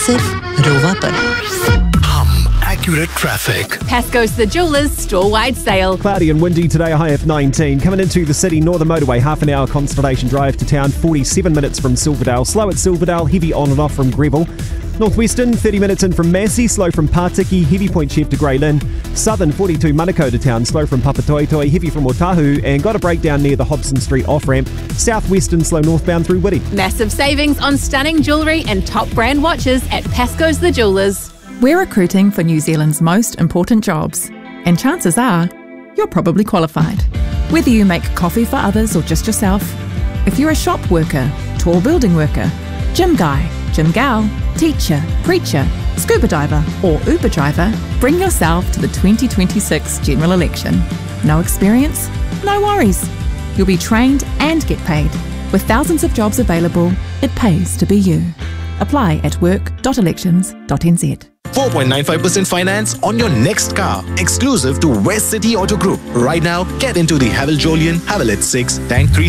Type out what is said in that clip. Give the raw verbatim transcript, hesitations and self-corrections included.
सिर्फ रोवा पर। Accurate traffic. Pasco's The Jewelers store-wide sale. Cloudy and windy today, a high of nineteen. Coming into the city, Northern Motorway, half an hour Constellation Drive to town, forty-seven minutes from Silverdale. Slow at Silverdale, heavy on and off from Greville. Northwestern, thirty minutes in from Massey, slow from Partiki, heavy Point Chef to Grey Lynn. Southern, forty-two Manukau to town, slow from Papatoetoe, heavy from Otahu, and got a breakdown near the Hobson Street off-ramp. Southwestern, slow northbound through Whitty. Massive savings on stunning jewellery and top brand watches at Pasco's The Jewelers. We're recruiting for New Zealand's most important jobs, and chances are you're probably qualified. Whether you make coffee for others or just yourself, if you're a shop worker, tall building worker, gym guy, gym gal, teacher, preacher, scuba diver or Uber driver, bring yourself to the twenty twenty-six general election. No experience? No worries. You'll be trained and get paid. With thousands of jobs available, it pays to be you. Apply at work dot elections dot n z. four point nine five percent finance on your next car. Exclusive to West City Auto Group. Right now, get into the Haval Jolion, Haval H six, Tank three